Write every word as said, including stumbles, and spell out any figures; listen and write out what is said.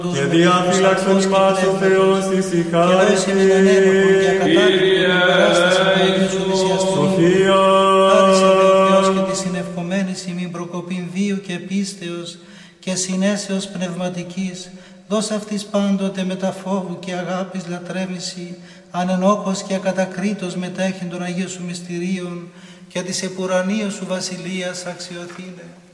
Και διαφύλαξον ημάς ο Θεός της ηχάρης. Σοφία. Χάρισε δε ο Θεός και τη συνευκομένης ημίν προκοπήν βίου και πίστεως και συνέσεως πνευματικής. Δώσ' αυτής πάντοτε με τα φόβου και αγάπης λατρεύηση, ανενόχος και ακατακρίτως μετέχει των Αγίων σου μυστηρίων και της επουρανίας σου βασιλείας αξιοθήνε.